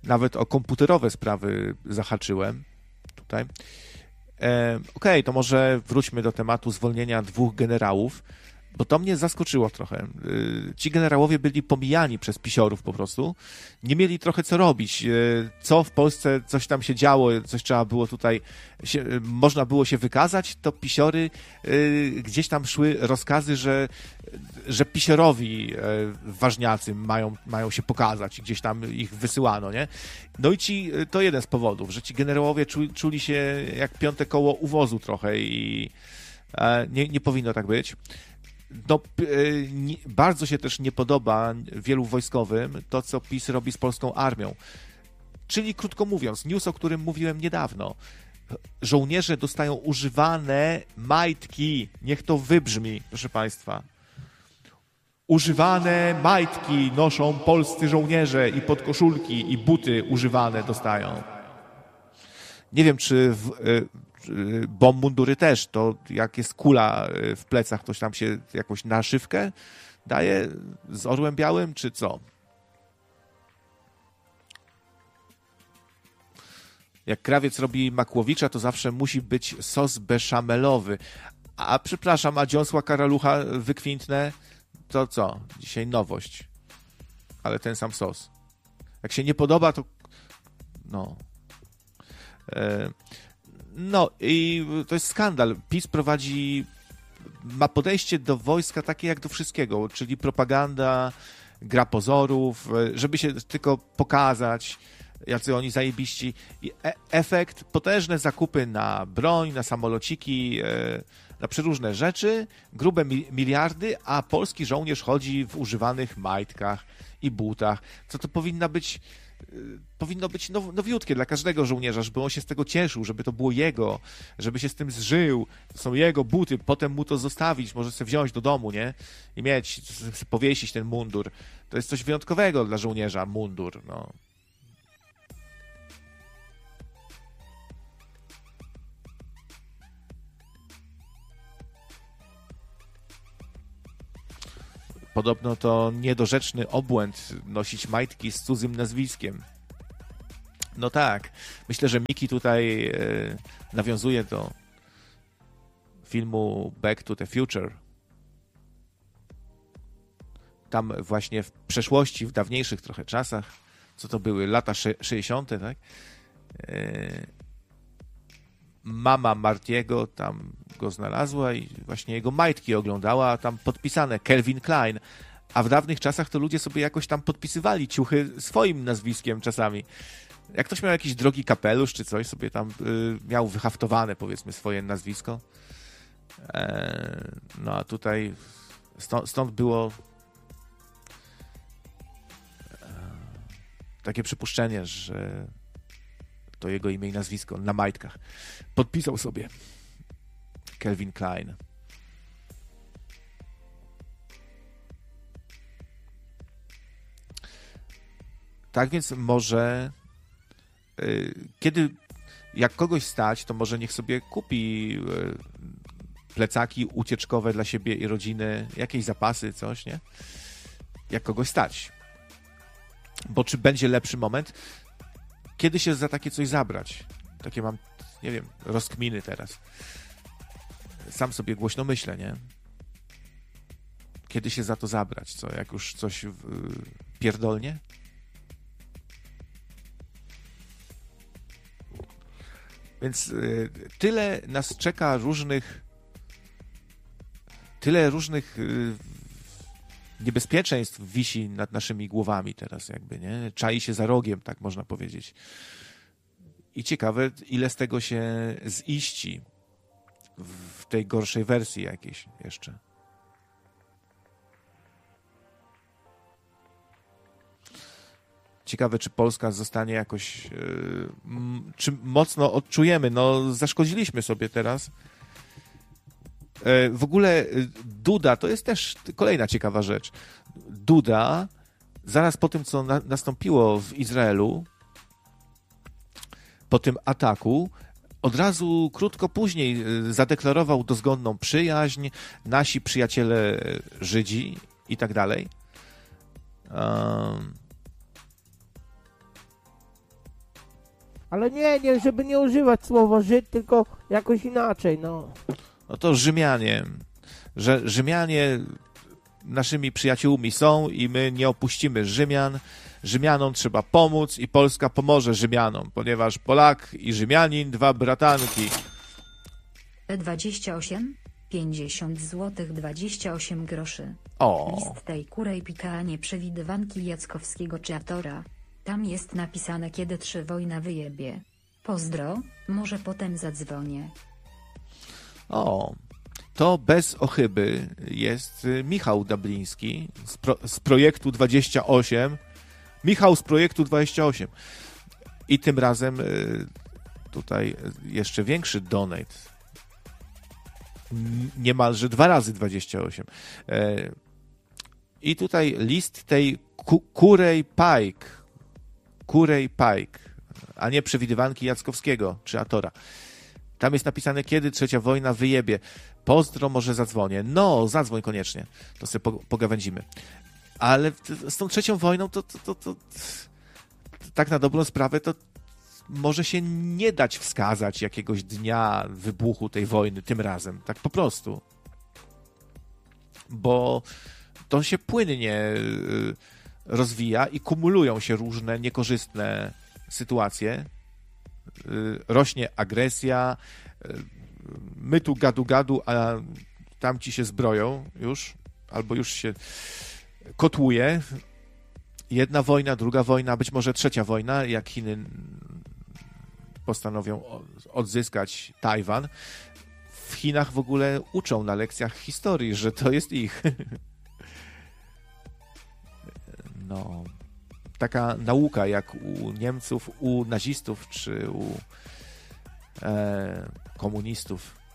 nawet o komputerowe sprawy zahaczyłem tutaj. Okej, to może wróćmy do tematu zwolnienia 2 generałów, bo to mnie zaskoczyło trochę. Ci generałowie byli pomijani przez pisiorów po prostu. Nie mieli trochę co robić. Co w Polsce, coś tam się działo, coś trzeba było tutaj, można było się wykazać, to pisiory, gdzieś tam szły rozkazy, że pisiorowi ważniacy mają się pokazać i gdzieś tam ich wysyłano, nie? No i to jeden z powodów, że ci generałowie czuli się jak piąte koło uwozu trochę i nie powinno tak być. No, bardzo się też nie podoba wielu wojskowym to, co PiS robi z polską armią. Czyli, krótko mówiąc, news, o którym mówiłem niedawno. Żołnierze dostają używane majtki. Niech to wybrzmi, proszę Państwa. Używane majtki noszą polscy żołnierze i podkoszulki i buty używane dostają. Nie wiem, czy bo mundury też, to jak jest kula w plecach, ktoś tam się jakąś naszywkę daje z orłem białym, czy co? Jak krawiec robi makłowicza, to zawsze musi być sos beszamelowy. A przepraszam, a dziąsła karalucha wykwintne, to co? Dzisiaj nowość. Ale ten sam sos. Jak się nie podoba, to no. No i to jest skandal. PiS ma podejście do wojska takie jak do wszystkiego, czyli propaganda, gra pozorów, żeby się tylko pokazać, jacy oni zajebiści. I efekt, potężne zakupy na broń, na samolociki, na przeróżne rzeczy, grube miliardy, a polski żołnierz chodzi w używanych majtkach i butach. Co to powinno być nowiutkie dla każdego żołnierza, żeby on się z tego cieszył, żeby to było jego, żeby się z tym zżył. To są jego buty, potem mu to zostawić, może sobie wziąć do domu, nie? I mieć, powiesić ten mundur. To jest coś wyjątkowego dla żołnierza, mundur, no. Podobno to niedorzeczny obłęd nosić majtki z cudzym nazwiskiem. No tak, myślę, że Miki tutaj nawiązuje do filmu Back to the Future. Tam właśnie w przeszłości, w dawniejszych trochę czasach, co to były lata 60., tak? Mama Martiego tam go znalazła i właśnie jego majtki oglądała, a tam podpisane Calvin Klein. A w dawnych czasach to ludzie sobie jakoś tam podpisywali ciuchy swoim nazwiskiem czasami. Jak ktoś miał jakiś drogi kapelusz czy coś, sobie tam miał wyhaftowane, powiedzmy, swoje nazwisko. No a tutaj stąd było takie przypuszczenie, że to jego imię i nazwisko na majtkach. Podpisał sobie Calvin Klein. Tak więc może jak kogoś stać, to może niech sobie kupi plecaki ucieczkowe dla siebie i rodziny, jakieś zapasy, coś, nie? Jak kogoś stać. Bo czy będzie lepszy moment? Kiedy się za takie coś zabrać? Takie mam, nie wiem, rozkminy teraz. Sam sobie głośno myślę, nie? Kiedy się za to zabrać? Co, jak już coś pierdolnie? Więc tyle nas czeka tyle różnych niebezpieczeństw wisi nad naszymi głowami teraz jakby, nie? Czai się za rogiem, tak można powiedzieć. I ciekawe, ile z tego się ziści w tej gorszej wersji jakiejś jeszcze. Ciekawe, czy Polska zostanie jakoś... czy mocno odczujemy? No, zaszkodziliśmy sobie teraz. W ogóle Duda, to jest też kolejna ciekawa rzecz. Duda, zaraz po tym, co nastąpiło w Izraelu, po tym ataku, od razu krótko później zadeklarował dozgonną przyjaźń, nasi przyjaciele Żydzi i tak dalej. Ale nie, żeby nie używać słowa Żyd, tylko jakoś inaczej, no. No to Rzymianie. Że Rzymianie naszymi przyjaciółmi są i my nie opuścimy Rzymian. Rzymianom trzeba pomóc i Polska pomoże Rzymianom, ponieważ Polak i Rzymianin, dwa bratanki. 28, 50 zł 28 groszy. O, List tej kurej pika nieprzewidywanki Jackowskiego Czatora. Tam jest napisane, kiedy 3 wojna wyjebie. Pozdro, może potem zadzwonię. o. To bez ochyby jest Michał Dabliński z projektu 28. Michał z projektu 28. I tym razem tutaj jeszcze większy donate. Niemalże 2 razy 28. I tutaj list tej Kurej Pike, a nie przewidywanki Jackowskiego czy Atora. Tam jest napisane, kiedy 3. wojna wyjebie. Pozdro, może zadzwonię. No, zadzwoń koniecznie. To sobie pogawędzimy. Ale z tą 3. wojną to tak na dobrą sprawę to może się nie dać wskazać jakiegoś dnia wybuchu tej wojny tym razem. Tak po prostu. Bo to się płynnie rozwija i kumulują się różne niekorzystne sytuacje. Rośnie agresja, my tu gadu, a tamci się zbroją już, albo już się kotłuje. Jedna wojna, druga wojna, być może 3. wojna, jak Chiny postanowią odzyskać Tajwan. W Chinach w ogóle uczą na lekcjach historii, że to jest ich. No, taka nauka jak u Niemców, u nazistów czy u komunistów.